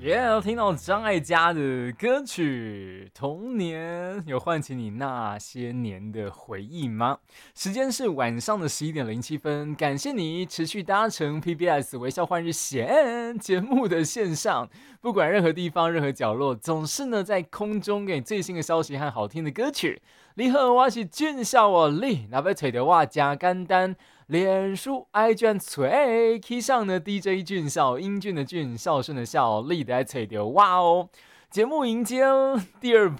耶！听到张艾嘉的歌曲《童年》，有唤起你那些年的回忆吗？时间是晚上的11:07，感谢你持续搭乘 PBS 微笑换日线节目的线上，不管任何地方、任何角落，总是呢在空中给你最新的消息和好听的歌曲。你好，我是俊孝哦，你若要找到我真简单。脸书 IG 吹 K 上的 DJ 俊孝，英俊的俊，孝顺的孝，立得找到哇哦！节目迎接第二